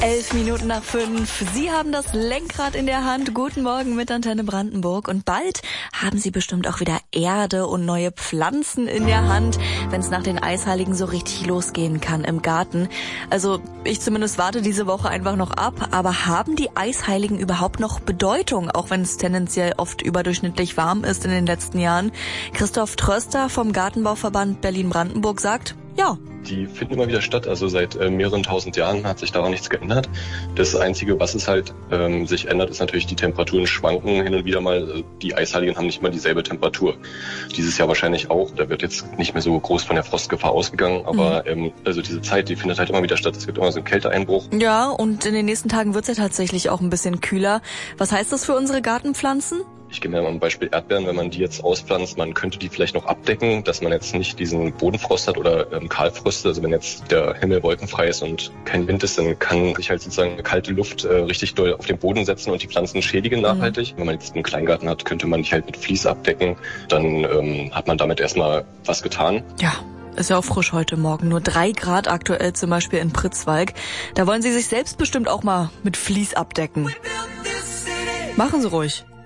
11:11. Sie haben das Lenkrad in der Hand. Guten Morgen mit Antenne Brandenburg. Und bald haben Sie bestimmt auch wieder Erde und neue Pflanzen in der Hand, wenn es nach den Eisheiligen so richtig losgehen kann im Garten. Also ich zumindest warte diese Woche einfach noch ab. Aber haben die Eisheiligen überhaupt noch Bedeutung, auch wenn es tendenziell oft überdurchschnittlich warm ist in den letzten Jahren? Christoph Tröster vom Gartenbauverband Berlin-Brandenburg sagt, ja. Die finden immer wieder statt, also seit mehreren tausend Jahren hat sich daran nichts geändert. Das Einzige, was es halt sich ändert, ist natürlich, die Temperaturen schwanken hin und wieder mal. Die Eisheiligen haben nicht immer dieselbe Temperatur. Dieses Jahr wahrscheinlich auch. Da wird jetzt nicht mehr so groß von der Frostgefahr ausgegangen, aber also diese Zeit, die findet halt immer wieder statt. Es gibt immer so einen Kälteeinbruch. Ja, und in den nächsten Tagen wird es ja tatsächlich auch ein bisschen kühler. Was heißt das für unsere Gartenpflanzen? Ich gebe mir mal ein Beispiel Erdbeeren. Wenn man die jetzt auspflanzt, man könnte die vielleicht noch abdecken, dass man jetzt nicht diesen Bodenfrost hat oder Kahlfröste. Also wenn jetzt der Himmel wolkenfrei ist und kein Wind ist, dann kann sich halt sozusagen eine kalte Luft richtig doll auf den Boden setzen und die Pflanzen schädigen nachhaltig. Wenn man jetzt einen Kleingarten hat, könnte man die halt mit Vlies abdecken. Dann hat man damit erstmal was getan. Ja. Ist ja auch frisch heute Morgen. Nur 3 Grad aktuell zum Beispiel in Pritzwalk. Da wollen Sie sich selbst bestimmt auch mal mit Vlies abdecken. Machen Sie ruhig.